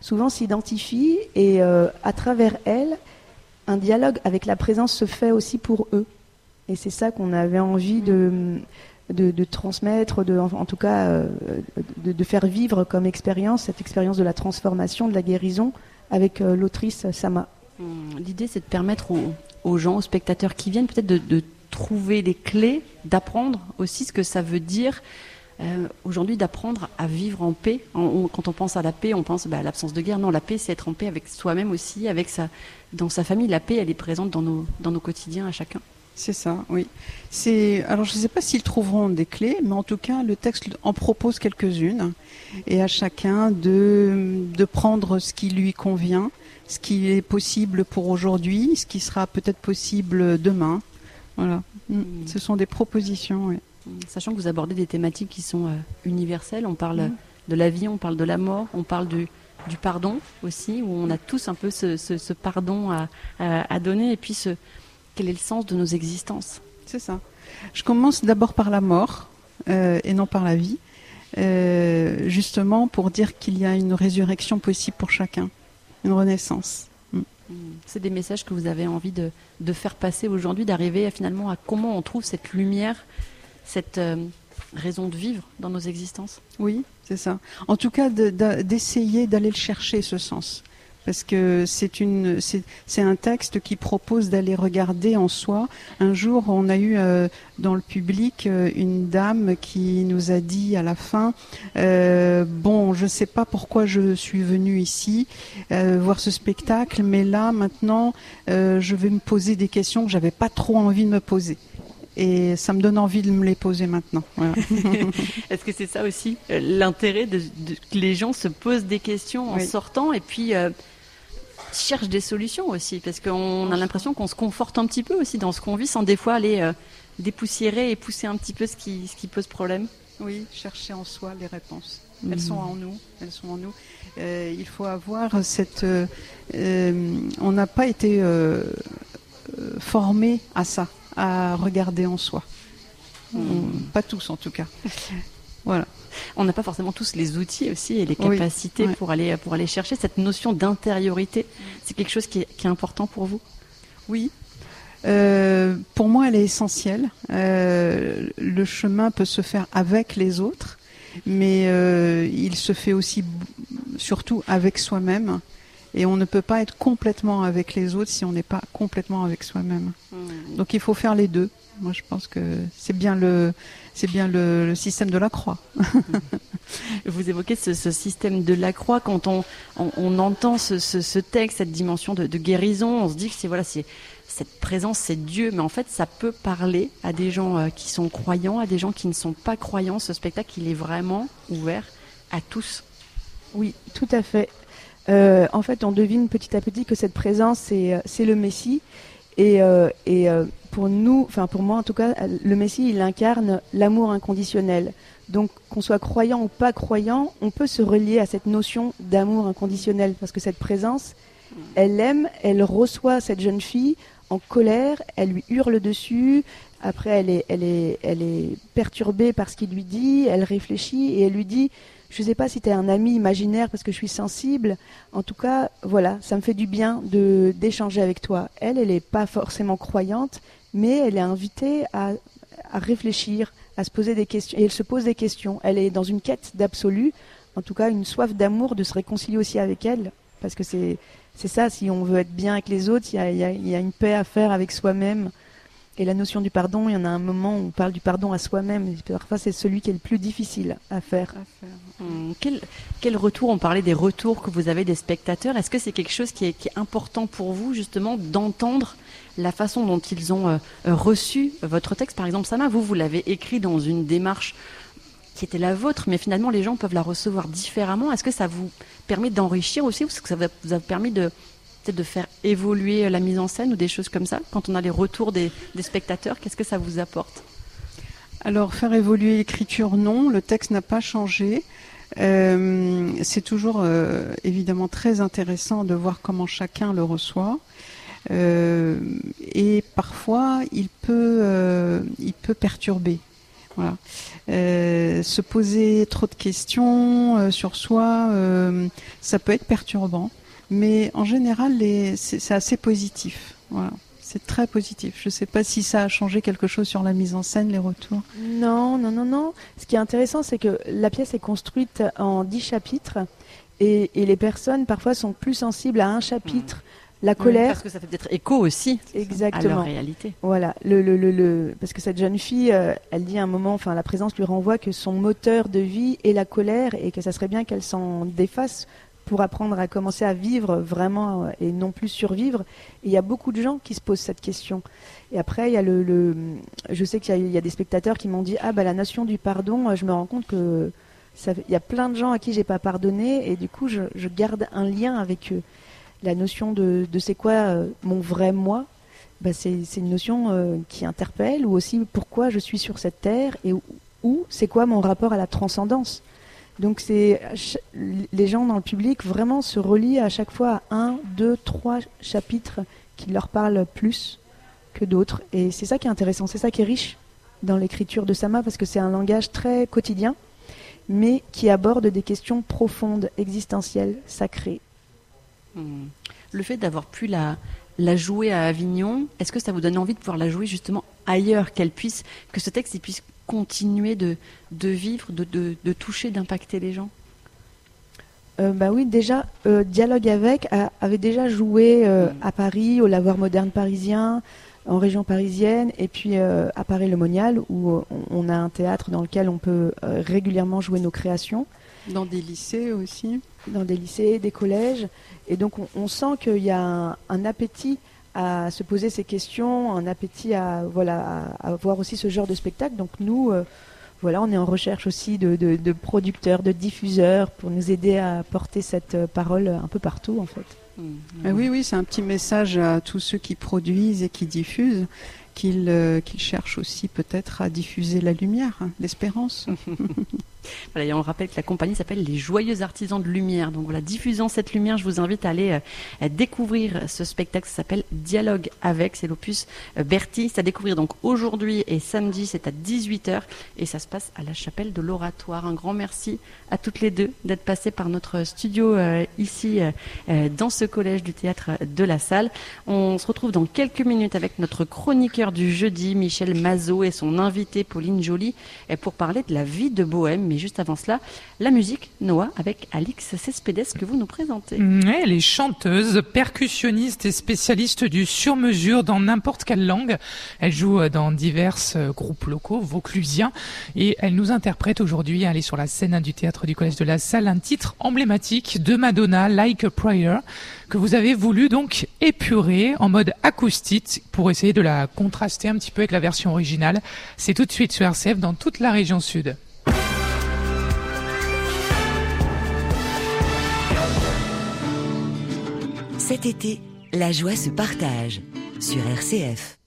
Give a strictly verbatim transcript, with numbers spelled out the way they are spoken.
souvent s'identifient et euh, à travers elles, un dialogue avec la présence se fait aussi pour eux. Et c'est ça qu'on avait envie de, de, de transmettre, de, en, en tout cas euh, de, de faire vivre comme expérience, cette expérience de la transformation, de la guérison, avec euh, l'autrice Sama. L'idée, c'est de permettre aux, aux gens, aux spectateurs qui viennent, peut-être de, de trouver les clés, d'apprendre aussi ce que ça veut dire euh, aujourd'hui, d'apprendre à vivre en paix. En, on, quand on pense à la paix, on pense bah, à l'absence de guerre. Non, la paix, c'est être en paix avec soi-même aussi, avec sa, dans sa famille. La paix, elle est présente dans nos, dans nos quotidiens à chacun. C'est ça, oui. C'est, alors je ne sais pas s'ils trouveront des clés, mais en tout cas, le texte en propose quelques-unes, et à chacun de, de prendre ce qui lui convient, ce qui est possible pour aujourd'hui, ce qui sera peut-être possible demain. Voilà. Mmh. Ce sont des propositions, oui. Sachant que vous abordez des thématiques qui sont euh, universelles, on parle mmh. de la vie, on parle de la mort, on parle du, du pardon aussi, où on a tous un peu ce, ce, ce pardon à, à, à donner, et puis ce, quel est le sens de nos existences. C'est ça. Je commence d'abord par la mort, euh, et non par la vie, euh, justement pour dire qu'il y a une résurrection possible pour chacun, une renaissance. Mmh. C'est des messages que vous avez envie de, de faire passer aujourd'hui, d'arriver à, finalement à comment on trouve cette lumière, cette euh, raison de vivre dans nos existences. Oui, c'est ça. En tout cas, de, de, d'essayer d'aller le chercher, ce sens. Parce que c'est, une, c'est, c'est un texte qui propose d'aller regarder en soi. Un jour, on a eu euh, dans le public euh, une dame qui nous a dit à la fin euh, « Bon, je ne sais pas pourquoi je suis venue ici euh, voir ce spectacle, mais là, maintenant, euh, je vais me poser des questions que je n'avais pas trop envie de me poser. » Et ça me donne envie de me les poser maintenant. Voilà. Est-ce que c'est ça aussi, euh, l'intérêt de, de que les gens se posent des questions en oui. sortant et puis euh, cherchent des solutions aussi, parce qu'on a l'impression qu'on se conforte un petit peu aussi dans ce qu'on vit sans des fois aller euh, dépoussiérer et pousser un petit peu ce qui, ce qui pose problème. Oui, chercher en soi les réponses. Mmh. Elles sont en nous. Elles sont en nous. Euh, il faut avoir cette. Euh, euh, on n'a pas été euh, formé à ça. À regarder en soi. Mmh. On, pas tous en tout cas. Voilà. On n'a pas forcément tous les outils aussi et les capacités oui, ouais. pour, aller, pour aller chercher cette notion d'intériorité. C'est quelque chose qui est, qui est important pour vous ? Oui. Euh, pour moi, elle est essentielle. Euh, le chemin peut se faire avec les autres, mais euh, il se fait aussi surtout avec soi-même. Et on ne peut pas être complètement avec les autres si on n'est pas complètement avec soi-même. Mmh. Donc il faut faire les deux. Moi je pense que c'est bien le, c'est bien le, le système de la croix. Vous évoquez ce, ce système de la croix. Quand on, on, on entend ce, ce, ce texte, cette dimension de, de guérison, on se dit que c'est, voilà, c'est, cette présence, c'est Dieu. Mais en fait, ça peut parler à des gens euh, qui sont croyants, à des gens qui ne sont pas croyants. Ce spectacle, il est vraiment ouvert à tous. Oui, tout à fait. Euh, en fait, on devine petit à petit que cette présence, c'est, c'est le Messie. Et, euh, et euh, pour nous, enfin pour moi en tout cas, le Messie, il incarne l'amour inconditionnel. Donc, qu'on soit croyant ou pas croyant, on peut se relier à cette notion d'amour inconditionnel. Parce que cette présence, elle aime, elle reçoit cette jeune fille en colère, elle lui hurle dessus. Après, elle est, elle est, elle est perturbée par ce qu'il lui dit, elle réfléchit et elle lui dit... Je ne sais pas si tu es un ami imaginaire parce que je suis sensible. En tout cas, voilà, ça me fait du bien de, d'échanger avec toi. Elle, elle n'est pas forcément croyante, mais elle est invitée à, à réfléchir, à se poser des questions. Et elle se pose des questions. Elle est dans une quête d'absolu, en tout cas une soif d'amour, de se réconcilier aussi avec elle. Parce que c'est, c'est ça, si on veut être bien avec les autres, il y a, y a, y a une paix à faire avec soi-même. Et la notion du pardon, il y en a un moment où on parle du pardon à soi-même. Et parfois, c'est celui qui est le plus difficile à faire. À faire. Hum, quel, quel retour, on parlait des retours que vous avez des spectateurs. Est-ce que c'est quelque chose qui est, qui est important pour vous, justement, d'entendre la façon dont ils ont euh, reçu votre texte ? Par exemple, Sama, vous, vous l'avez écrit dans une démarche qui était la vôtre, mais finalement, les gens peuvent la recevoir différemment. Est-ce que ça vous permet d'enrichir aussi, ou est-ce que ça vous a permis de... peut-être de faire évoluer la mise en scène ou des choses comme ça, quand on a les retours des, des spectateurs, qu'est-ce que ça vous apporte ? Alors, faire évoluer l'écriture, non, le texte n'a pas changé. Euh, c'est toujours euh, évidemment très intéressant de voir comment chacun le reçoit. Euh, et parfois, il peut, euh, il peut perturber. Voilà. Euh, se poser trop de questions euh, sur soi, euh, ça peut être perturbant, mais en général, les, c'est, c'est assez positif. Voilà. C'est très positif. Je ne sais pas si ça a changé quelque chose sur la mise en scène, les retours. Non, non, non, non. Ce qui est intéressant, c'est que la pièce est construite en dix chapitres et, et les personnes parfois sont plus sensibles à un chapitre. Mmh. La colère. Oui, parce que ça fait peut-être écho aussi. Exactement. À leur réalité. Voilà. Le, le, le, le, parce que cette jeune fille, euh, elle dit à un moment, enfin, la présence lui renvoie que son moteur de vie est la colère et que ça serait bien qu'elle s'en défasse pour apprendre à commencer à vivre vraiment et non plus survivre. Et il y a beaucoup de gens qui se posent cette question. Et après, il y a le, le je sais qu'il y a, il y a des spectateurs qui m'ont dit, ah bah la notion du pardon, je me rends compte que ça, il y a plein de gens à qui j'ai pas pardonné et du coup, je, je garde un lien avec eux. La notion de, de c'est quoi euh, mon vrai moi, bah c'est, c'est une notion euh, qui interpelle, ou aussi pourquoi je suis sur cette terre et où, où c'est quoi mon rapport à la transcendance. Donc c'est les gens dans le public vraiment se relient à chaque fois à un, deux, trois chapitres qui leur parlent plus que d'autres. Et c'est ça qui est intéressant, c'est ça qui est riche dans l'écriture de Sama, parce que c'est un langage très quotidien, mais qui aborde des questions profondes, existentielles, sacrées. Mmh. Le fait d'avoir pu la, la jouer à Avignon, est-ce que ça vous donne envie de pouvoir la jouer justement ailleurs, qu'elle puisse, que ce texte il puisse continuer de, de vivre, de, de, de toucher, d'impacter les gens? euh, Bah oui, déjà, euh, Dialogue avec a, avait déjà joué euh, mmh. à Paris, au Lavoir moderne parisien, en région parisienne, et puis euh, à Paris-le-Monial, où euh, on, on a un théâtre dans lequel on peut euh, régulièrement jouer nos créations. Dans des lycées aussi. Dans des lycées, des collèges. Et donc on, on sent qu'il y a un, un appétit à se poser ces questions, un appétit à, voilà, à, à voir aussi ce genre de spectacle. Donc nous, euh, voilà, on est en recherche aussi de, de, de producteurs, de diffuseurs pour nous aider à porter cette parole un peu partout en fait. Mmh. Ah oui, oui, c'est un petit message à tous ceux qui produisent et qui diffusent, qu'ils, euh, qu'ils cherchent aussi peut-être à diffuser la lumière, hein, l'espérance. Voilà, et on rappelle que la compagnie s'appelle Les Joyeux Artisans de Lumière. Donc voilà, diffusant cette lumière, je vous invite à aller euh, découvrir ce spectacle. Ça s'appelle Dialogue avec, c'est l'opus euh, Berti. C'est à découvrir donc aujourd'hui et samedi, c'est à dix-huit heures et ça se passe à la chapelle de l'Oratoire. Un grand merci à toutes les deux d'être passées par notre studio euh, ici euh, dans ce collège du théâtre de la Salle. On se retrouve dans quelques minutes avec notre chroniqueur du jeudi, Michel Mazot, et son invité Pauline Joly pour parler de la vie de Bohème. Mais juste avant cela, la musique, Noah, avec Alix Cespedes que vous nous présentez. Ouais, elle est chanteuse, percussionniste et spécialiste du sur-mesure dans n'importe quelle langue. Elle joue dans divers groupes locaux vauclusiens et elle nous interprète aujourd'hui, elle est sur la scène du théâtre du Collège de la Salle, un titre emblématique de Madonna, Like a Prayer, que vous avez voulu donc épurer en mode acoustique pour essayer de la contraster un petit peu avec la version originale. C'est tout de suite sur R C F dans toute la région sud. Cet été, la joie se partage sur R C F.